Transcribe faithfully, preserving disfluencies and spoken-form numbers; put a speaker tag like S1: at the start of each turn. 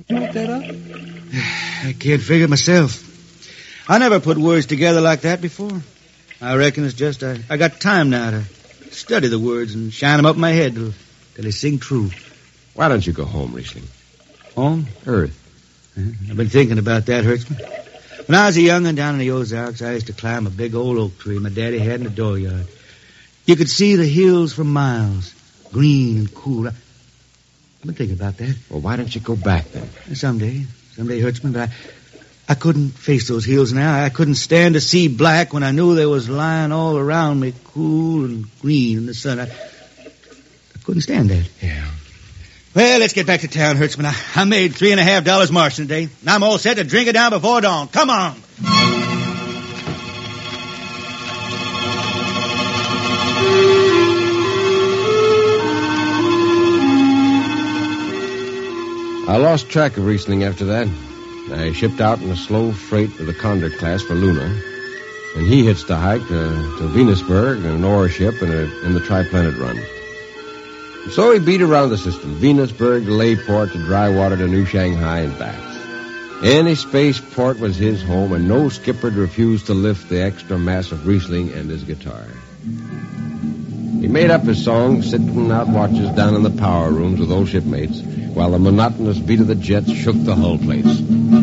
S1: You make that up?
S2: I can't figure it myself. I never put words together like that before. I reckon it's just I, I got time now to study the words and shine them up in my head till, till they sing true.
S3: Why don't you go home, Riesling?
S2: Home?
S3: Earth.
S2: I've been thinking about that, Hertzman. When I was a young'un down in the Ozarks, I used to climb a big old oak tree my daddy had in the dooryard. You could see the hills for miles, green and cool. I've been thinking about that.
S3: Well, why don't you go back then?
S2: Someday. Someday, Hertzman, but I... I couldn't face those hills now. I couldn't stand to see black when I knew they was lying all around me, cool and green in the sun. I, I couldn't stand that.
S3: Yeah.
S2: Well, let's get back to town, Hertzman. I, I made three and a half dollars marching today, and I'm all set to drink it down before dawn. Come on.
S3: I lost track of Riesling after that. I shipped out in a slow freight with the Condor class for Luna, and he hitched the hike to, to Venusberg in an ore ship in, a, in the Triplanet run. So he beat around the system, Venusberg to Layport to Drywater to New Shanghai and back. Any spaceport was his home, and no skipper'd refuse to lift the extra mass of Riesling and his guitar. He made up his song sitting out watches down in the power rooms with old shipmates, while the monotonous beat of the jets shook the hull plates.